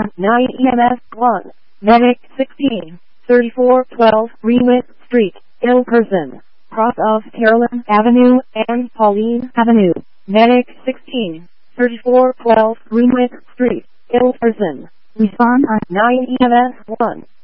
on 9 EMS 1, Medic 16, 3412 Greenwich Street, ill person, cross of Carolyn Avenue and Pauline Avenue. Medic 16, 3412 Greenwich Street, ill person. Respond on 9 EMS 1.